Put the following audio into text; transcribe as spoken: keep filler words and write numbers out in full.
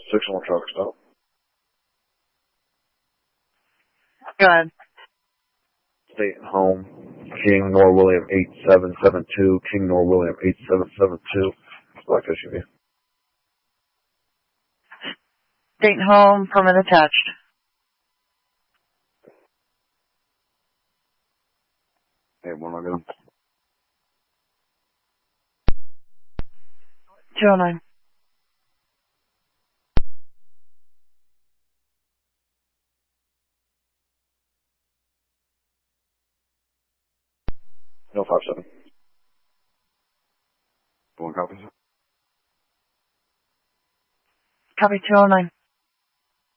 six one truck stop. Go ahead. State and home. King Nor William eight seven seven two. King Nor William eight seven seven two. Black S U V. State and home, permit attached. Hey, when am I going? two oh nine. No five seven. One copy. Copy two oh nine.